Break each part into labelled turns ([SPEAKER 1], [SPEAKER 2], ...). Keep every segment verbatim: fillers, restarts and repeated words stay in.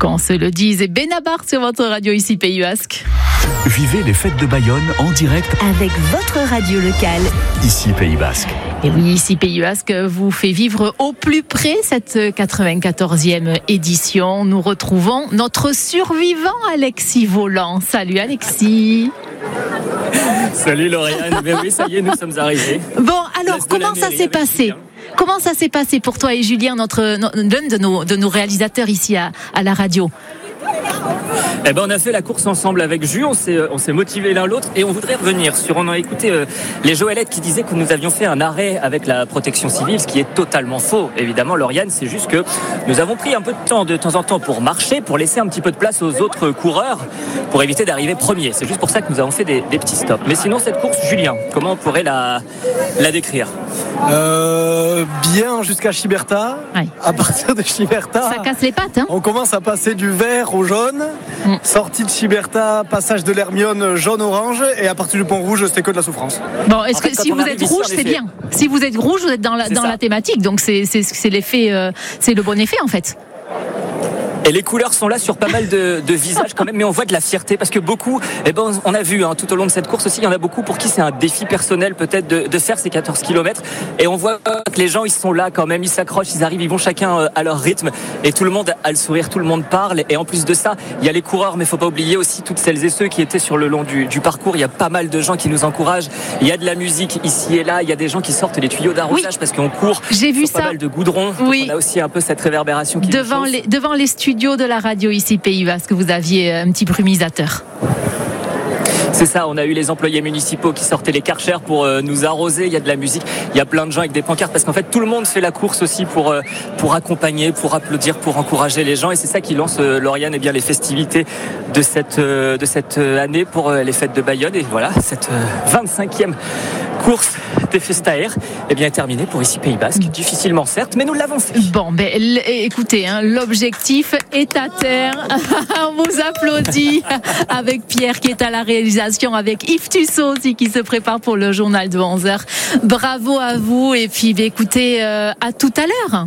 [SPEAKER 1] qu'on se le dise. Et Benabar sur votre radio ici Pays Basque.
[SPEAKER 2] Vivez les fêtes de Bayonne en direct
[SPEAKER 3] avec votre radio locale.
[SPEAKER 2] Ici Pays Basque.
[SPEAKER 1] Et oui, ici Pays Basque vous fait vivre au plus près cette quatre-vingt-quatorzième édition. Nous retrouvons notre survivant Alexis Volant. Salut Alexis.
[SPEAKER 4] Salut Lauriane, ben oui, ça y est, nous sommes arrivés.
[SPEAKER 1] Bon, alors, comment ça s'est passé ? Comment ça s'est passé pour toi et Julien, notre, l'un de nos, de nos réalisateurs ici à, à la radio ?
[SPEAKER 4] Eh ben, on a fait la course ensemble avec Jules, on s'est, on s'est motivés l'un l'autre et on voudrait revenir sur, on a écouté euh, les Joëlettes qui disaient que nous avions fait un arrêt avec la protection civile, ce qui est totalement faux. Évidemment, Lauriane, c'est juste que nous avons pris un peu de temps de temps en temps pour marcher, pour laisser un petit peu de place aux autres coureurs, pour éviter d'arriver premier. C'est juste pour ça que nous avons fait des, des petits stops. Mais sinon, cette course, Julien, comment on pourrait la, la décrire ?
[SPEAKER 5] Euh, bien jusqu'à Chiberta.
[SPEAKER 1] Ouais.
[SPEAKER 5] À partir de Chiberta,
[SPEAKER 1] ça casse les pattes, hein.
[SPEAKER 5] On commence à passer du vert au jaune. Mm. Sortie de Chiberta, passage de l'Hermione, jaune-orange. Et à partir du pont rouge, c'était que de la souffrance.
[SPEAKER 1] Bon, est-ce
[SPEAKER 4] en fait,
[SPEAKER 1] que si vous êtes rouge, c'est bien. Si vous êtes rouge, vous êtes dans la, dans la thématique. Donc c'est, c'est, c'est l'effet, euh, c'est le bon effet en fait.
[SPEAKER 4] Et les couleurs sont là sur pas mal de, de visages quand même, mais on voit de la fierté parce que beaucoup, eh ben, on a vu hein, tout au long de cette course aussi, il y en a beaucoup pour qui c'est un défi personnel peut-être de, de faire ces quatorze kilomètres. Et on voit que les gens, ils sont là quand même, ils s'accrochent, ils arrivent, ils vont chacun à leur rythme. Et tout le monde a le sourire, tout le monde parle. Et en plus de ça, il y a les coureurs, mais il ne faut pas oublier aussi toutes celles et ceux qui étaient sur le long du, du parcours. Il y a pas mal de gens qui nous encouragent. Il y a de la musique ici et là. Il y a des gens qui sortent les tuyaux d'arrosage oui. parce qu'on court.
[SPEAKER 1] J'ai vu
[SPEAKER 4] sur
[SPEAKER 1] ça.
[SPEAKER 4] Pas mal de goudron.
[SPEAKER 1] Oui.
[SPEAKER 4] On a aussi un peu cette réverbération qui
[SPEAKER 1] devant les, devant les studios de la radio ici Pays Basque, vous aviez un petit brumisateur.
[SPEAKER 4] C'est ça, on a eu les employés municipaux qui sortaient les Karcher pour euh, nous arroser, il y a de la musique, il y a plein de gens avec des pancartes parce qu'en fait tout le monde fait la course aussi pour, euh, pour accompagner, pour applaudir, pour encourager les gens et c'est ça qui lance, euh, Lauriane, eh bien, les festivités de cette, euh, de cette année pour euh, les fêtes de Bayonne et voilà, cette euh, vingt-cinquième course des Festaires eh bien, est terminée pour ici Pays Basque, difficilement certes, mais nous l'avons fait.
[SPEAKER 1] Bon, ben l- écoutez, hein, l'objectif est à terre. On vous applaudit avec Pierre qui est à la réalisation, avec Yves Tussaud aussi qui se prépare pour le journal de onze heures. Bravo à vous et puis ben, écoutez, euh, à tout à l'heure.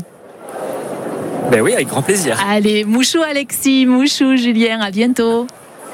[SPEAKER 4] Ben oui, avec grand plaisir.
[SPEAKER 1] Allez, mouchou Alexis, mouchou Julien, à bientôt.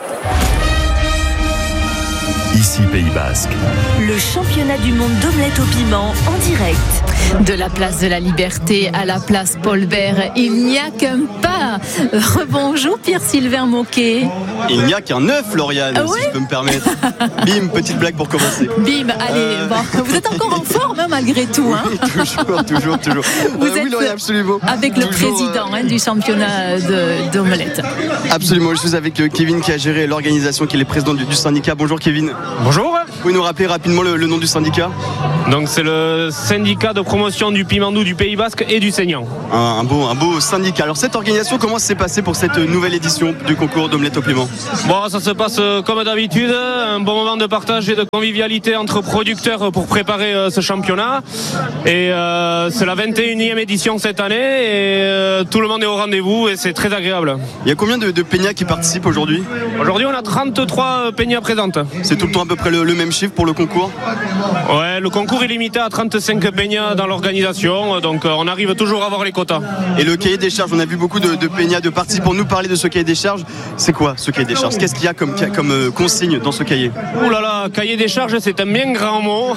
[SPEAKER 2] Ici Pays Basque.
[SPEAKER 3] Le championnat du monde d'omelette au piment en direct.
[SPEAKER 1] De la place de la Liberté à la place Paul Bert, il n'y a qu'un pas. Rebonjour Pierre-Sylvain Moquet.
[SPEAKER 6] Il n'y a qu'un œuf, Lauriane, ah ouais si je peux me permettre. Bim, petite blague pour commencer.
[SPEAKER 1] Bim, allez, euh... bon, vous êtes encore en forme hein, malgré tout. Hein.
[SPEAKER 6] toujours, toujours, toujours.
[SPEAKER 1] Vous
[SPEAKER 6] euh,
[SPEAKER 1] êtes
[SPEAKER 6] oui, Lauriane, absolument.
[SPEAKER 1] Avec le
[SPEAKER 6] toujours,
[SPEAKER 1] président
[SPEAKER 6] euh...
[SPEAKER 1] hein, du championnat de, d'omelette.
[SPEAKER 6] Absolument, je suis avec Kevin qui a géré l'organisation, qui est le président du, du syndicat. Bonjour Kevin.
[SPEAKER 7] Bonjour.
[SPEAKER 6] Vous pouvez nous rappeler rapidement le, le nom du syndicat ?
[SPEAKER 7] Donc c'est le syndicat de promotion du piment doux du Pays Basque et du Seignan.
[SPEAKER 6] Un, un, beau, un beau syndicat. Alors cette organisation, comment ça s'est passé pour cette nouvelle édition du concours d'omelette au piment ?
[SPEAKER 7] Bon, ça se passe comme d'habitude, un bon moment de partage et de convivialité entre producteurs pour préparer euh, ce championnat. Et euh, c'est la vingt et unième édition cette année et euh, tout le monde est au rendez-vous et c'est très agréable.
[SPEAKER 6] Il y a combien de, de peignats qui participent aujourd'hui ?
[SPEAKER 7] Aujourd'hui on a trente-trois peignats présentes.
[SPEAKER 6] C'est tout le temps à peu près le, le même chiffre pour le concours ?
[SPEAKER 7] Ouais, le concours est limité à trente-cinq peignats dans l'organisation, donc on arrive toujours à avoir les quotas.
[SPEAKER 6] Et le cahier des charges, on a vu beaucoup de, de peignats, de participants nous parler de ce cahier des charges. C'est quoi ce cahier des charges ? Qu'est-ce qu'il y a comme, comme euh, consigne dans ce cahier ?
[SPEAKER 7] Ouh là là, cahier des charges, c'est un bien grand mot.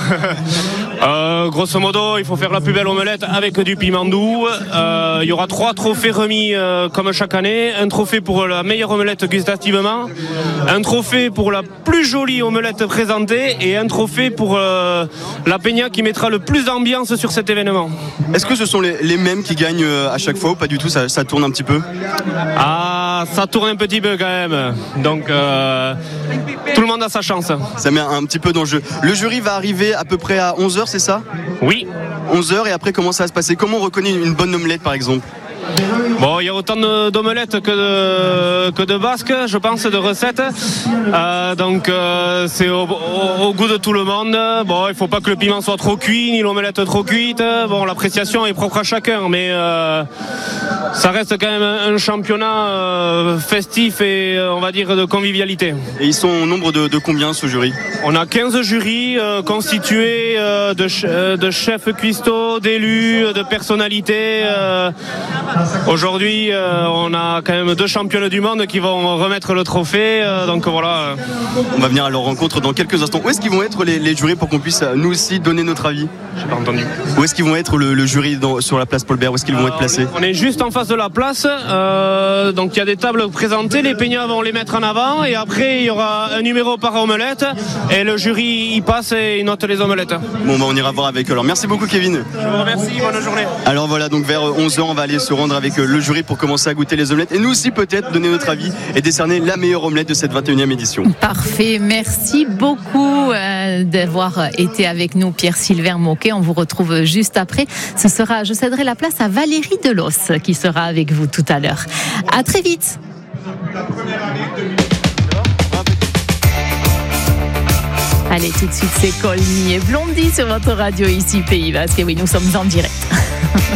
[SPEAKER 7] euh, grosso modo, il faut faire la plus belle omelette avec du piment doux. Euh, il y aura trois trophées remis euh, comme chaque année. Un trophée pour la meilleure omelette gustativement, un trophée pour la plus jolie omelette présentée et un trophée pour euh, la peña qui mettra le plus d'ambiance sur cet événement.
[SPEAKER 6] Est-ce que ce sont les, les mêmes qui gagnent à chaque fois ou pas du tout, ça, ça tourne un petit peu ?
[SPEAKER 7] Ah, ça tourne un petit peu quand même. Donc euh, tout le monde a sa chance.
[SPEAKER 6] Ça met un petit peu dans le jeu. Le jury va arriver à peu près à onze heures, c'est ça ?
[SPEAKER 7] Oui.
[SPEAKER 6] onze heures et après comment ça va se passer ? Comment on reconnaît une bonne omelette par exemple ?
[SPEAKER 7] Bon, il y a autant de, d'omelettes que de, que de basques, je pense, de recettes. Euh, donc, euh, c'est au, au, au goût de tout le monde. Bon, il faut pas que le piment soit trop cuit, ni l'omelette trop cuite. Bon, l'appréciation est propre à chacun, mais euh, ça reste quand même un championnat euh, festif et, on va dire, de convivialité.
[SPEAKER 6] Et ils sont au nombre de, de combien, ce jury ?
[SPEAKER 7] On a quinze jurys euh, constitués euh, de, ch- de chefs cuistots, d'élus, de personnalités. Euh, Aujourd'hui, euh, on a quand même deux championnes du monde qui vont remettre le trophée. Euh, donc voilà.
[SPEAKER 6] On va venir à leur rencontre dans quelques instants. Où est-ce qu'ils vont être les, les jurys pour qu'on puisse nous aussi donner notre avis?
[SPEAKER 7] J'ai pas entendu.
[SPEAKER 6] Où est-ce qu'ils vont être le, le jury dans, sur la place Paul Bert? Où est-ce qu'ils vont
[SPEAKER 7] euh,
[SPEAKER 6] être placés?
[SPEAKER 7] on est, on est juste en face de la place. Euh, donc il y a des tables présentées. Les peignats vont les mettre en avant. Et après, il y aura un numéro par omelette. Et le jury, il passe et il note les omelettes.
[SPEAKER 6] Bon, bah, on ira voir avec eux. Alors, merci beaucoup, Kevin.
[SPEAKER 7] Je vous remercie. Bonne journée.
[SPEAKER 6] Alors voilà, donc vers onze heures, on va aller se rendre avec le jury pour commencer à goûter les omelettes. Et nous aussi, peut-être, donner notre avis et décerner la meilleure omelette de cette vingt et unième édition.
[SPEAKER 1] Parfait. Merci beaucoup euh, d'avoir été avec nous, Pierre-Sylvain Moquet. On vous retrouve juste après. Ce sera, je céderai la place à Valérie Delos qui sera avec vous tout à l'heure. À très vite. Allez, tout de suite, c'est Call Me et Blondie sur votre radio ici, Pays Basque. Et oui, nous sommes en direct.